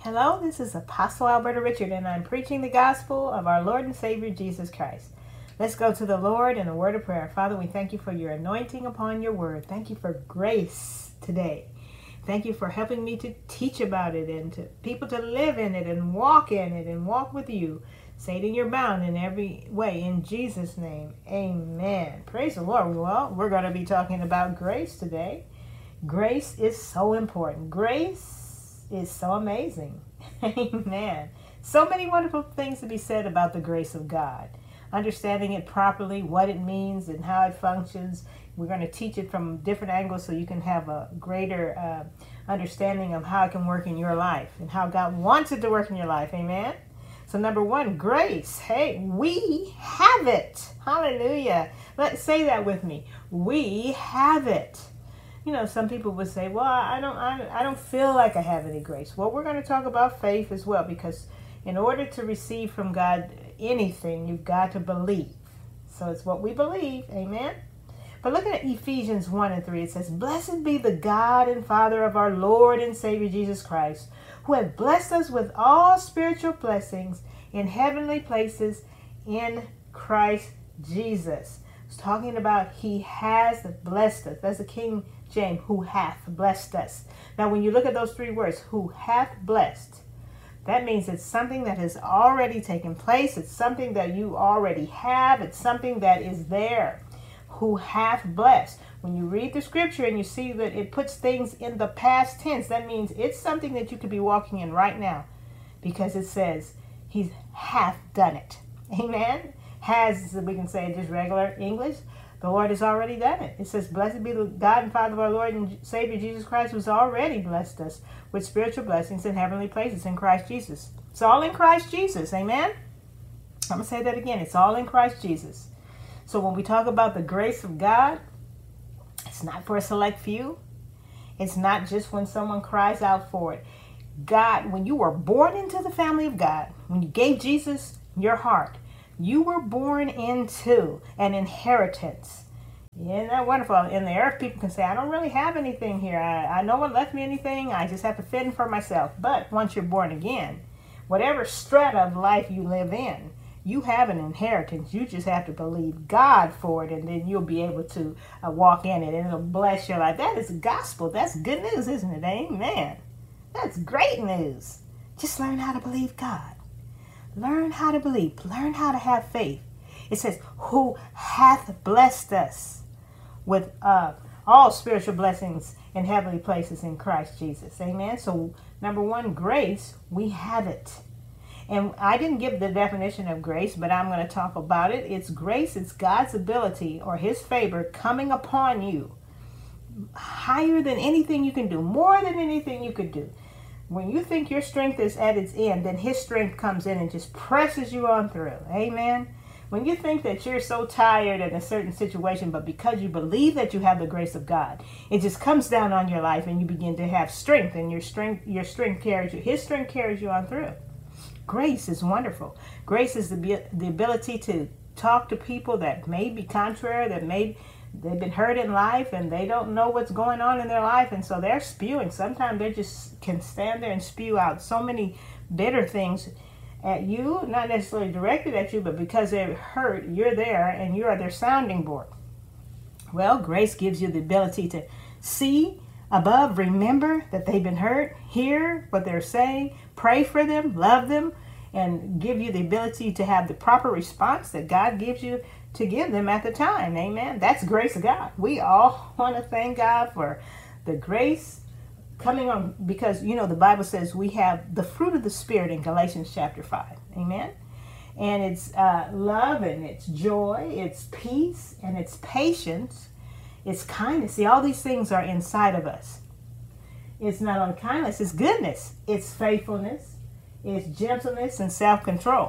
Hello, this is Apostle Alberta Richard, and I'm preaching the gospel of our Lord and Savior Jesus Christ. Let's go to the Lord in a word of prayer. Father, we thank you for your anointing upon your word. Thank you for grace today. Thank you for helping me to teach about it and to people to live in it and walk with you. Satan, you're bound in every way. In Jesus' name, amen. Praise the Lord. Well, we're going to be talking about grace today. Grace is so important. Grace is so amazing. Amen. So many wonderful things to be said about the grace of God. Understanding it properly, what it means and how it functions. We're going to teach it from different angles so you can have a greater understanding of how it can work in your life and how God wants it to work in your life. Amen. So number one, grace. Hey, we have it. Hallelujah. Let's say that with me. We have it. You know, some people would say, well, I don't feel like I have any grace. Well, we're going to talk about faith as well, because in order to receive from God anything, you've got to believe. So it's what we believe. Amen. But looking at Ephesians 1 and 3, it says, "Blessed be the God and Father of our Lord and Savior Jesus Christ, who hath blessed us with all spiritual blessings in heavenly places in Christ Jesus." It's talking about he has blessed us. That's the King James, who hath blessed us. Now, when you look at those three words, who hath blessed, that means it's something that has already taken place. It's something that you already have. It's something that is there. Who hath blessed. When you read the scripture and you see that it puts things in the past tense, that means it's something that you could be walking in right now, because it says he hath done it. Amen. Has, we can say just regular English. The Lord has already done it. It says, "Blessed be the God and Father of our Lord and Savior Jesus Christ, who's already blessed us with spiritual blessings in heavenly places in Christ Jesus." It's all in Christ Jesus. Amen. I'm going to say that again. It's all in Christ Jesus. So when we talk about the grace of God, it's not for a select few. It's not just when someone cries out for it. God, when you were born into the family of God, when you gave Jesus your heart, you were born into an inheritance. Isn't that wonderful? In the earth, people can say, I don't really have anything here. I no one left me anything. I just have to fend for myself. But once you're born again, whatever strata of life you live in, you have an inheritance. You just have to believe God for it, and then you'll be able to walk in it, and it'll bless your life. That is gospel. That's good news, isn't it? Amen. That's great news. Just learn how to believe God. Learn how to believe. Learn how to have faith. It says, who hath blessed us with all spiritual blessings in heavenly places in Christ Jesus. Amen. So number one, grace, we have it. And I didn't give the definition of grace, but I'm going to talk about it. It's grace. It's God's ability or his favor coming upon you higher than anything you can do, more than anything you could do. When you think your strength is at its end, then his strength comes in and just presses you on through. Amen. When you think that you're so tired in a certain situation, but because you believe that you have the grace of God, it just comes down on your life and you begin to have strength, and your strength carries you. His strength carries you on through. Grace is wonderful. Grace is the ability to talk to people that may be contrary, that they've been hurt in life and they don't know what's going on in their life, and so they're spewing. Sometimes they just can stand there and spew out so many bitter things at you, not necessarily directed at you, but because they're hurt, you're there and you are their sounding board. Well, grace gives you the ability to see above, remember that they've been hurt, hear what they're saying, pray for them, love them, and give you the ability to have the proper response that God gives you to give them at the time. Amen. That's grace of God. We all want to thank God for the grace coming on, because, you know, the Bible says we have the fruit of the Spirit in Galatians chapter 5. Amen. And it's love, and it's joy, it's peace, and it's patience, it's kindness. See, all these things are inside of us. It's not only kindness, it's goodness, it's faithfulness, it's gentleness and self-control.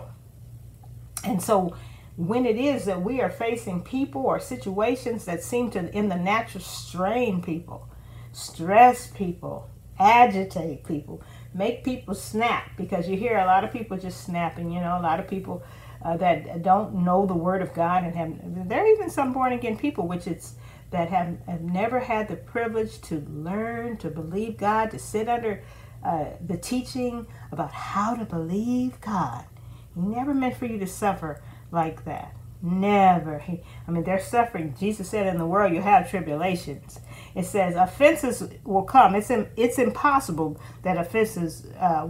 And so when it is that we are facing people or situations that seem to, in the natural, strain people, stress people, agitate people, make people snap, because you hear a lot of people just snapping, you know, a lot of people that don't know the word of God, and there are even some born again people, that have never had the privilege to learn to believe God, to sit under the teaching about how to believe God. He never meant for you to suffer like that. Never. They're suffering. Jesus said in the world you have tribulations. It says offenses will come. It's impossible that offenses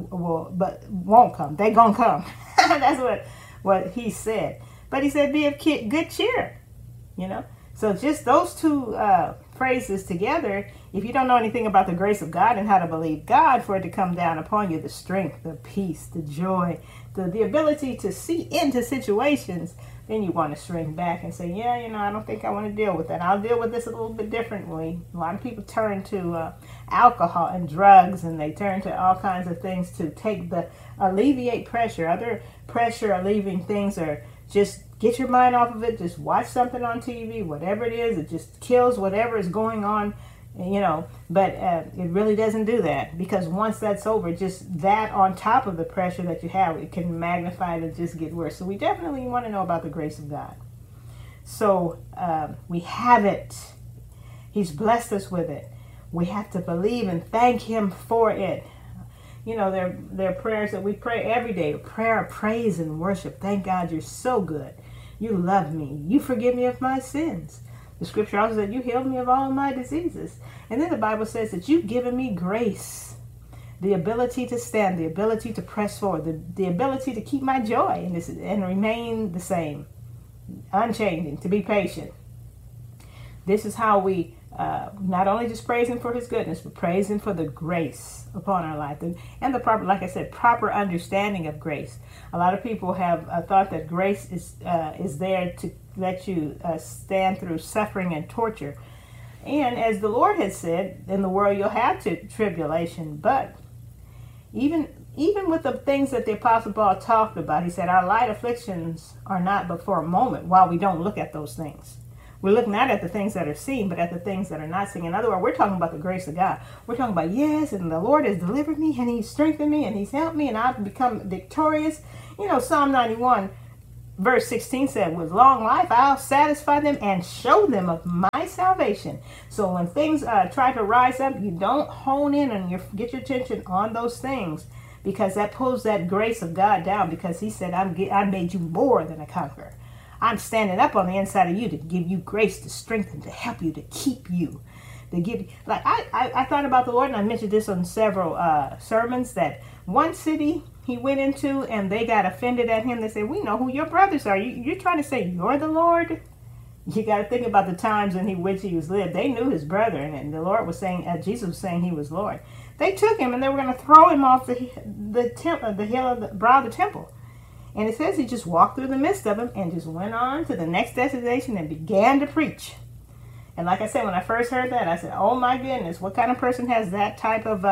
won't come. They gonna come. That's what he said. But he said be of good cheer. So just those two phrases together, if you don't know anything about the grace of God and how to believe God for it to come down upon you, the strength, the peace, the joy, the ability to see into situations, then you want to shrink back and say, I don't think I want to deal with that. I'll deal with this a little bit differently. A lot of people turn to alcohol and drugs, and they turn to all kinds of things to alleviate pressure. Other pressure alleviating things are just get your mind off of it. Just watch something on TV, whatever it is. It just kills whatever is going on, but it really doesn't do that, because once that's over, just that on top of the pressure that you have, it can magnify it and just get worse. So we definitely want to know about the grace of God. So we have it. He's blessed us with it. We have to believe and thank him for it. There are prayers that we pray every day. A prayer of praise and worship. Thank God you're so good. You love me. You forgive me of my sins. The scripture also said you healed me of all my diseases. And then the Bible says that you've given me grace, the ability to stand, the ability to press forward, the ability to keep my joy and remain the same, unchanging, to be patient. This is how we not only just praise him for his goodness, but praise him for the grace upon our life and the proper, like I said, proper understanding of grace. A lot of people have thought that grace is there to let you stand through suffering and torture. And as the Lord had said, in the world you'll have tribulation. But even with the things that the Apostle Paul talked about, he said our light afflictions are not but for a moment, while we don't look at those things. We're looking not at the things that are seen, but at the things that are not seen. In other words, we're talking about the grace of God. We're talking about, yes, and the Lord has delivered me, and he's strengthened me, and he's helped me, and I've become victorious. Psalm 91, verse 16 said, with long life, I'll satisfy them and show them of my salvation. So when things try to rise up, you don't hone in and get your attention on those things, because that pulls that grace of God down, because he said, I made you more than a conqueror. I'm standing up on the inside of you to give you grace, to strengthen, to help you, to keep you, to give you. Like I thought about the Lord, and I mentioned this on several sermons, that one city he went into and they got offended at him. They said, we know who your brothers are. You're trying to say you're the Lord? You got to think about the times in which he was lived. They knew his brother, and the Lord was saying, Jesus was saying he was Lord. They took him and they were going to throw him off the hill of the brow of the temple. And it says he just walked through the midst of them and just went on to the next destination and began to preach. And like I said, when I first heard that, I said, oh my goodness, what kind of person has that type of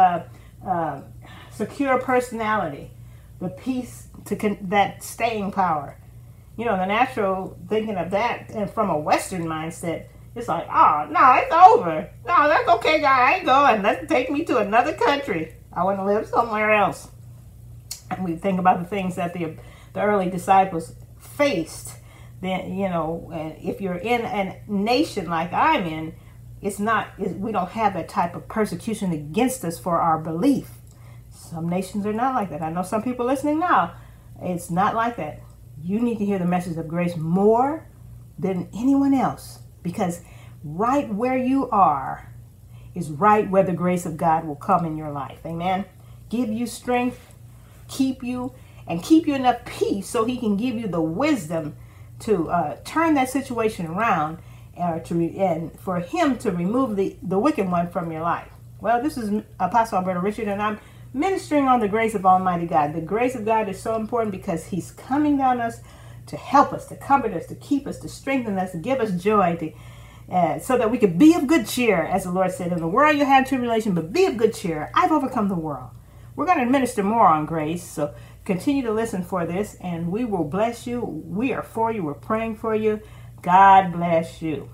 secure personality? The peace, that staying power. The natural thinking of that, and from a Western mindset, it's like, oh, no, it's over. No, that's okay, God, I ain't going. Let's take me to another country. I want to live somewhere else. And we think about the things that the early disciples faced. Then, if you're in a nation like I'm in, we don't have that type of persecution against us for our belief. Some nations are not like that. I know some people listening now, it's not like that. You need to hear the message of grace more than anyone else, because right where you are is right where the grace of God will come in your life. Amen. Give you strength, keep you enough peace so he can give you the wisdom to turn that situation around, and for him to remove the wicked one from your life. Well, this is Apostle Alberta Richard, and I'm ministering on the grace of Almighty God. The grace of God is so important because he's coming down us to help us, to comfort us, to keep us, to strengthen us, to give us joy, so that we can be of good cheer. As the Lord said, in the world you have tribulation, but be of good cheer. I've overcome the world. We're going to minister more on grace, so continue to listen for this, and we will bless you. We are for you. We're praying for you. God bless you.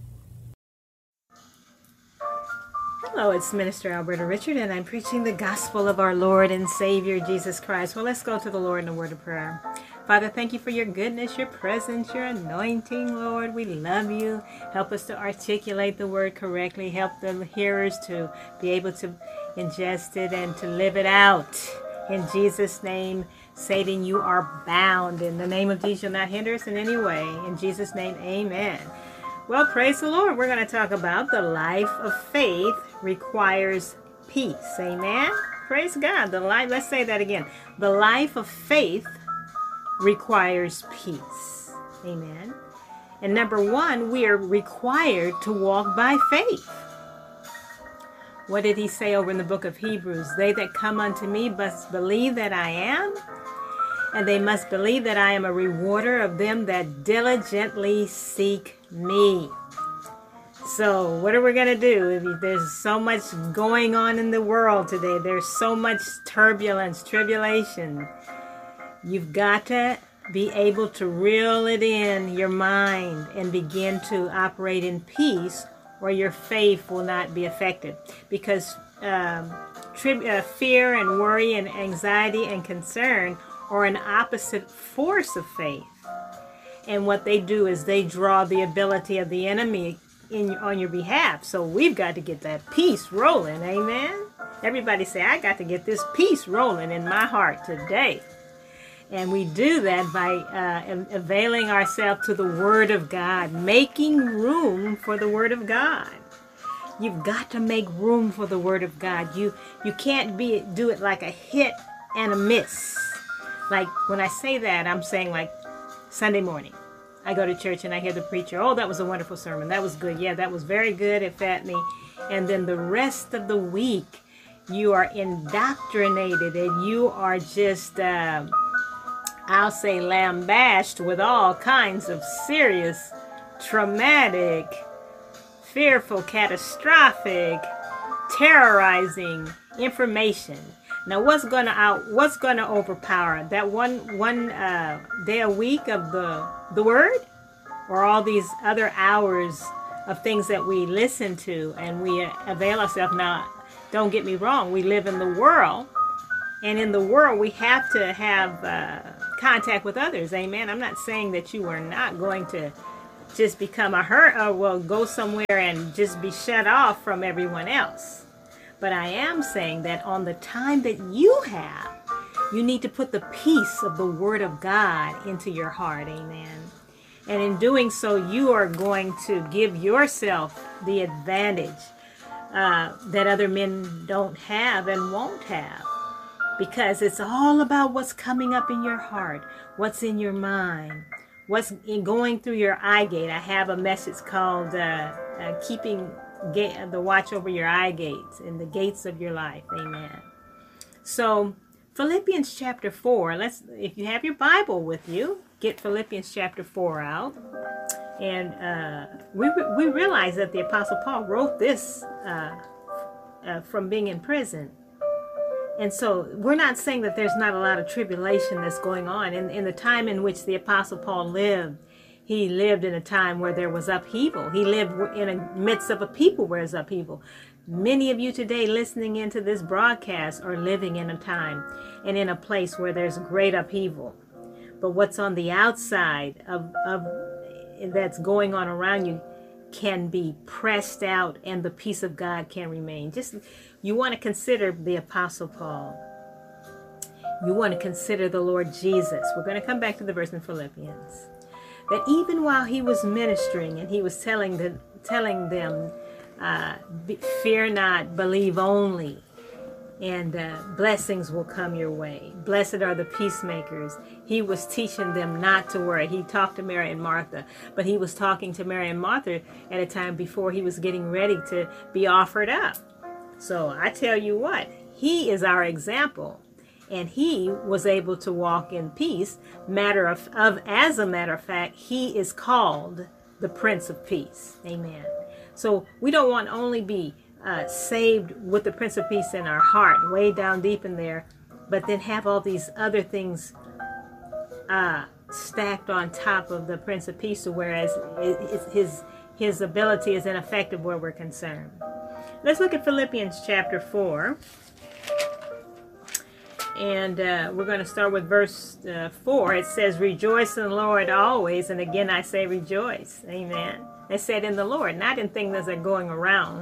Hello, it's Minister Alberta Richard, and I'm preaching the gospel of our Lord and Savior, Jesus Christ. Well, let's go to the Lord in a word of prayer. Father, thank you for your goodness, your presence, your anointing, Lord. We love you. Help us to articulate the word correctly. Help the hearers to be able to ingest it and to live it out. In Jesus' name, Satan, you are bound. In the name of Jesus, you'll not hinder us in any way. In Jesus' name, amen. Well, praise the Lord. We're going to talk about the life of faith requires peace. Amen. Praise God. Let's say that again. The life of faith requires peace. Amen. And number one, we are required to walk by faith. What did he say over in the book of Hebrews? They that come unto me must believe that I am, and they must believe that I am a rewarder of them that diligently seek me. So what are we going to do? There's so much going on in the world today. There's so much turbulence, tribulation. You've got to be able to reel it in your mind and begin to operate in peace, or your faith will not be affected. Because fear and worry and anxiety and concern are an opposite force of faith. And what they do is they draw the ability of the enemy on your behalf. So we've got to get that peace rolling. Amen. Everybody say, I got to get this peace rolling in my heart today. And we do that by availing ourselves to the Word of God, making room for the Word of God. You've got to make room for the Word of God. You can't do it like a hit and a miss. Like when I say that, I'm saying like Sunday morning. I go to church and I hear the preacher, oh, that was a wonderful sermon. That was good. Yeah, that was very good. It fed me. And then the rest of the week, you are indoctrinated and you are just... I'll say lambasted with all kinds of serious, traumatic, fearful, catastrophic, terrorizing information. Now, what's gonna overpower that one day a week of the Word, or all these other hours of things that we listen to and we avail ourselves? Now, don't get me wrong, we live in the world, and in the world we have to have contact with others. Amen. I'm not saying that you are not going to just become go somewhere and just be shut off from everyone else. But I am saying that on the time that you have, you need to put the peace of the Word of God into your heart. Amen. And in doing so, you are going to give yourself the advantage that other men don't have and won't have. Because it's all about what's coming up in your heart, what's in your mind, what's going through your eye gate. I have a message called keeping the watch over your eye gates and the gates of your life. Amen. So Philippians chapter 4. If you have your Bible with you, get Philippians chapter 4 out. And we realize that the Apostle Paul wrote this from being in prison. And so we're not saying that there's not a lot of tribulation that's going on. In the time in which the Apostle Paul lived, he lived in a time where there was upheaval. He lived in the midst of a people where there's upheaval. Many of you today listening into this broadcast are living in a time and in a place where there's great upheaval. But what's on the outside of that's going on around you can be pressed out, and the peace of God can remain. You want to consider the Apostle Paul. You want to consider the Lord Jesus. We're going to come back to the verse in Philippians. That even while he was ministering and he was telling them, fear not, believe only, and blessings will come your way. Blessed are the peacemakers. He was teaching them not to worry. He talked to Mary and Martha, but he was talking to Mary and Martha at a time before he was getting ready to be offered up. So I tell you what, he is our example, and he was able to walk in peace. As a matter of fact, he is called the Prince of Peace. Amen. So we don't want to only be saved with the Prince of Peace in our heart, way down deep in there, but then have all these other things stacked on top of the Prince of Peace, whereas his ability is ineffective where we're concerned. Let's look at Philippians chapter 4. And we're going to start with verse 4. It says, rejoice in the Lord always. And again, I say rejoice. Amen. It said in the Lord, not in things that are going around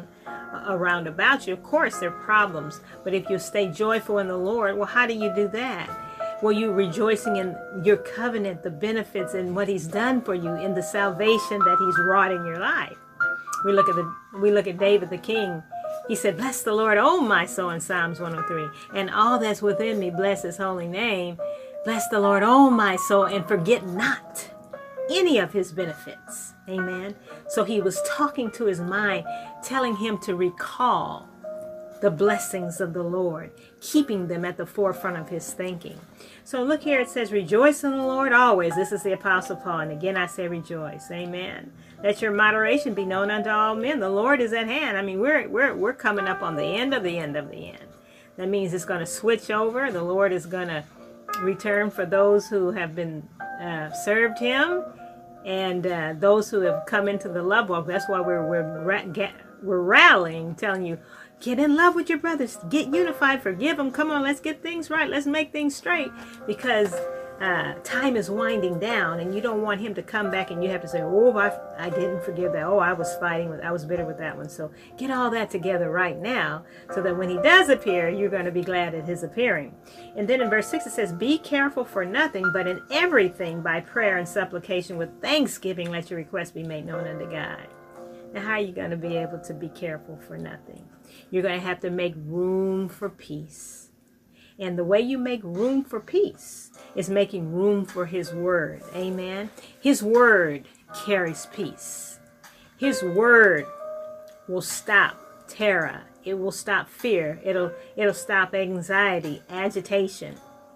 around about you, of course there are problems. But if you stay joyful in the Lord, well, how do you do that? Well, you're rejoicing in your covenant, the benefits and what he's done for you, in the salvation that he's wrought in your life. We look at David the king. He said, bless the Lord, oh my soul, in Psalms 103. And all that's within me, bless his holy name. Bless the Lord, oh my soul, and forget not any of his benefits. Amen. So he was talking to his mind, telling him to recall the blessings of the Lord, keeping them at the forefront of his thinking. So look here, it says, rejoice in the Lord always. This is the Apostle Paul. And again, I say rejoice. Amen. Let your moderation be known unto all men. The Lord is at hand. I mean, we're coming up on the end of the end of the end. That means it's going to switch over. The Lord is going to return for those who have been served him, and those who have come into the love walk. That's why we're rallying, telling you, get in love with your brothers, get unified, forgive them. Come on, let's get things right. Let's make things straight, because time is winding down, and you don't want him to come back and you have to say, oh, I didn't forgive that. Oh, I was bitter with that one. So get all that together right now, so that when he does appear, you're going to be glad at his appearing. And then in verse 6 it says, be careful for nothing, but in everything by prayer and supplication with thanksgiving let your requests be made known unto God. Now, how are you going to be able to be careful for nothing? You're going to have to make room for peace. And the way you make room for peace is making room for his word. Amen. His word carries peace. His word will stop terror. It will stop fear. It'll stop anxiety, agitation.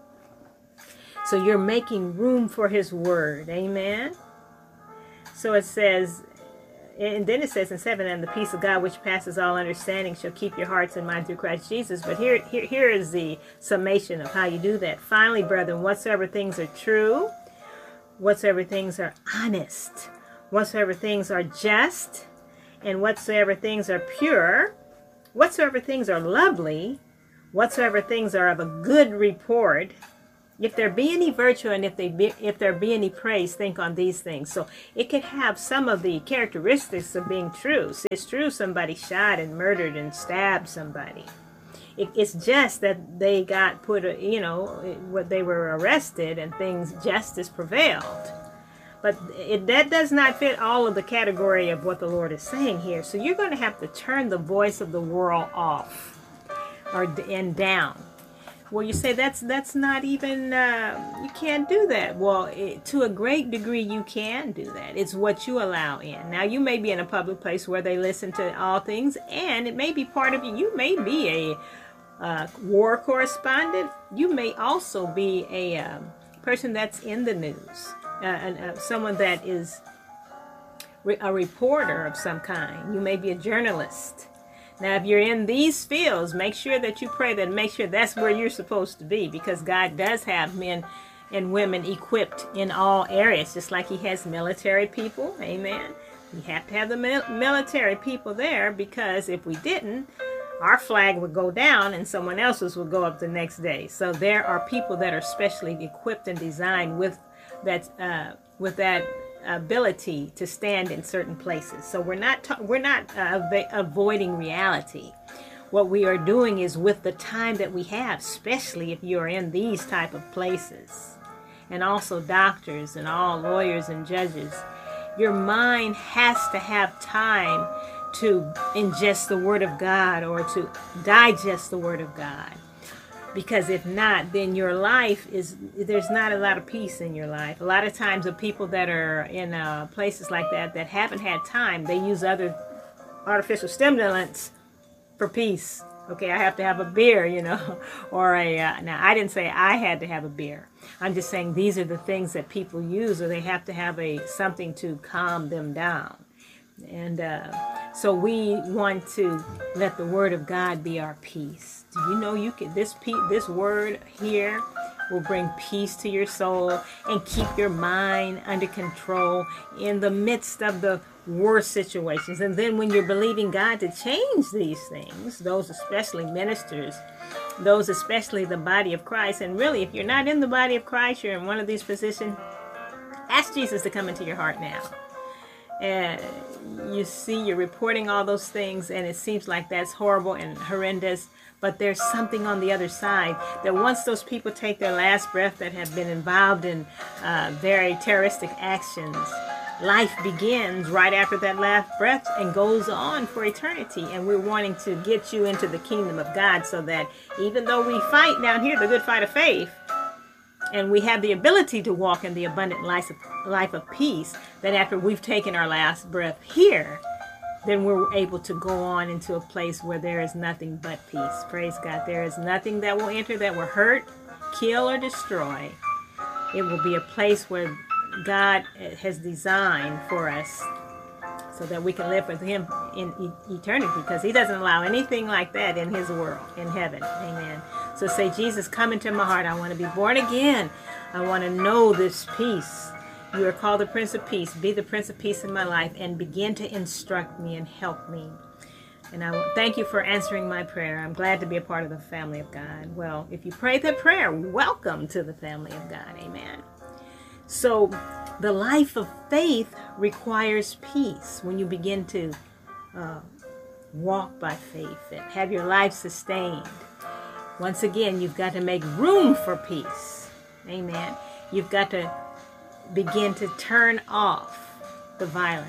So you're making room for his word. Amen. So it says, and then it says in 7, and the peace of God which passes all understanding shall keep your hearts and minds through Christ Jesus. But here is the summation of how you do that. Finally, brethren, whatsoever things are true, whatsoever things are honest, whatsoever things are just, and whatsoever things are pure, whatsoever things are lovely, whatsoever things are of a good report, if there be any virtue and if there be any praise, think on these things. So it could have some of the characteristics of being true. See, it's true somebody shot and murdered and stabbed somebody. It's just that they got put, they were arrested and justice prevailed. But that does not fit all of the category of what the Lord is saying here. So you're going to have to turn the voice of the world off and down. Well, you say that's not even, you can't do that. Well, to a great degree, you can do that. It's what you allow in. Now, you may be in a public place where they listen to all things, and it may be part of you. You may be a war correspondent. You may also be a person that's in the news, someone that is a reporter of some kind. You may be a journalist. Now, if you're in these fields, make sure that you pray that, make sure that's where you're supposed to be, because God does have men and women equipped in all areas, just like he has military people. Amen. We have to have the military people there, because if we didn't, our flag would go down and someone else's would go up the next day. So there are people that are specially equipped and designed with that ability to stand in certain places. So we're not avoiding reality. What we are doing is, with the time that we have, especially if you're in these type of places, and also doctors and all lawyers and judges, your mind has to have time to ingest the Word of God, or to digest the Word of God. Because if not, then your life there's not a lot of peace in your life. A lot of times the people that are in places like that haven't had time, they use other artificial stimulants for peace. Okay, I have to have a beer, or now I didn't say I had to have a beer. I'm just saying these are the things that people use, or they have to have something to calm them down. And so we want to let the Word of God be our peace. Do you know this word here will bring peace to your soul and keep your mind under control in the midst of the worst situations. And then when you're believing God to change these things, those especially ministers, those especially the body of Christ, and really if you're not in the body of Christ, you're in one of these positions, ask Jesus to come into your heart now. and you see you're reporting all those things, and it seems like that's horrible and horrendous, but there's something on the other side that once those people take their last breath that have been involved in very terroristic actions, life begins right after that last breath and goes on for eternity. And we're wanting to get you into the kingdom of God so that even though we fight down here the good fight of faith, and we have the ability to walk in the abundant life of peace, that after we've taken our last breath here, then we're able to go on into a place where there is nothing but peace. Praise God. There is nothing that will enter that will hurt, kill, or destroy. It will be a place where God has designed for us so that we can live with Him in eternity, because He doesn't allow anything like that in His world, in heaven. Amen. So say, Jesus, come into my heart. I want to be born again. I want to know this peace. You are called the Prince of Peace. Be the Prince of Peace in my life and begin to instruct me and help me. And I thank you for answering my prayer. I'm glad to be a part of the family of God. Well, if you prayed that prayer, welcome to the family of God. Amen. So the life of faith requires peace. When you begin to walk by faith and have your life sustained, once again, you've got to make room for peace. Amen. You've got to begin to turn off the violence.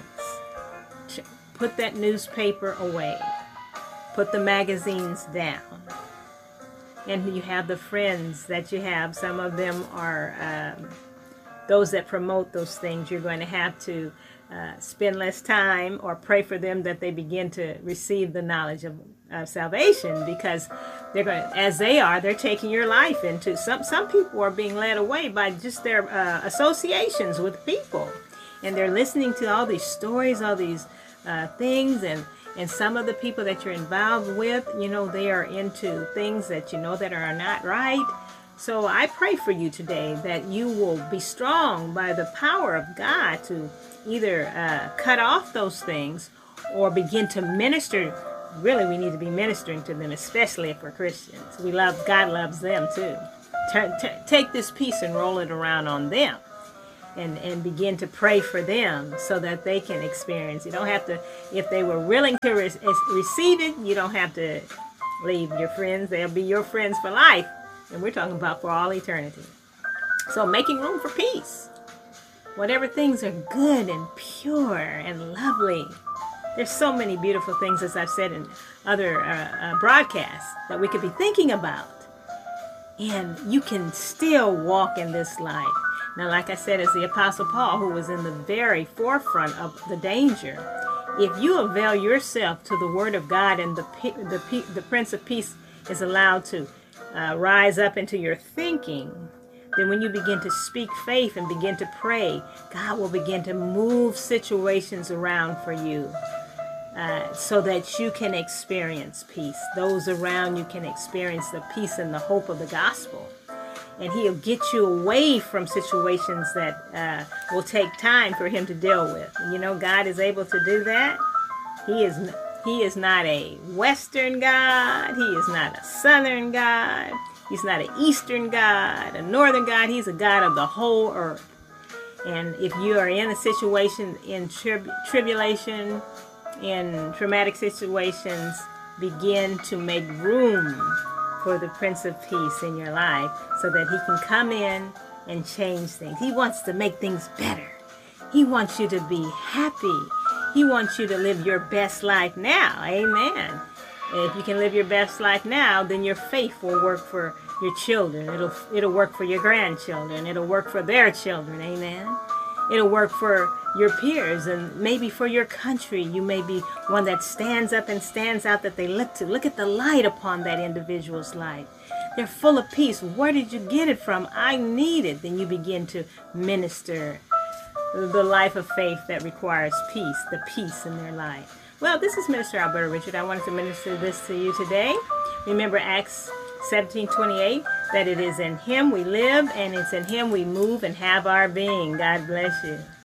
Put that newspaper away. Put the magazines down. And you have the friends that you have. Some of them are those that promote those things. You're going to have to spend less time or pray for them that they begin to receive the knowledge of salvation, because they're going to, they're taking your life into some people are being led away by just their associations with people, and they're listening to all these stories, all these things, and some of the people that you're involved with, they are into things that that are not right. So I pray for you today that you will be strong by the power of God to either cut off those things or begin to minister. Really, we need to be ministering to them, especially if we're Christians. God loves them too. Take this peace and roll it around on them, and begin to pray for them so that they can experience. You don't have to, if they were willing to receive it, you don't have to leave your friends. They'll be your friends for life. And we're talking about for all eternity. So making room for peace. Whatever things are good and pure and lovely. There's so many beautiful things, as I've said in other broadcasts, that we could be thinking about. And you can still walk in this life. Now, like I said, as the Apostle Paul, who was in the very forefront of the danger, if you avail yourself to the Word of God and the Prince of Peace is allowed to rise up into your thinking, then when you begin to speak faith and begin to pray, God will begin to move situations around for you so that you can experience peace. Those around you can experience the peace and the hope of the gospel. And He'll get you away from situations that will take time for Him to deal with. God is able to do that. He is not a Western God. He is not a Southern God. He's not an Eastern God, a Northern God. He's a God of the whole earth. And if you are in a situation in tribulation, in traumatic situations, begin to make room for the Prince of Peace in your life so that He can come in and change things. He wants to make things better. He wants you to be happy. He wants you to live your best life now. Amen. If you can live your best life now, then your faith will work for your children. It'll work for your grandchildren. It'll work for their children. Amen. It'll work for your peers and maybe for your country. You may be one that stands up and stands out that they look to. Look at the light upon that individual's life. They're full of peace. Where did you get it from? I need it. Then you begin to minister the life of faith that requires peace, the peace in their life. Well, this is Minister Alberta Richard. I wanted to minister this to you today. Remember Acts 17:28, that it is in Him we live and it's in Him we move and have our being. God bless you.